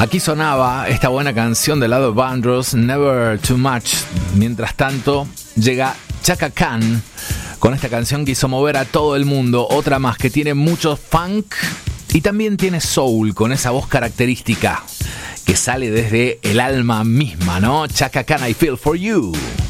Aquí sonaba esta buena canción del lado de Vandross, Never Too Much. Mientras tanto, llega Chaka Khan con esta canción que hizo mover a todo el mundo. Otra más que tiene mucho funk y también tiene soul, con esa voz característica que sale desde el alma misma, ¿no? Chaka Khan, I Feel For You.